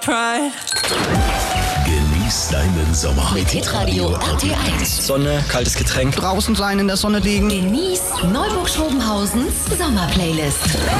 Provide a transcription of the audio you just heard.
Pride. Genieß deinen Sommer. Mit Hitradio RT1. Sonne, kaltes Getränk. Draußen sein, in der Sonne liegen. Genieß Neuburg-Schrobenhausens Sommerplaylist.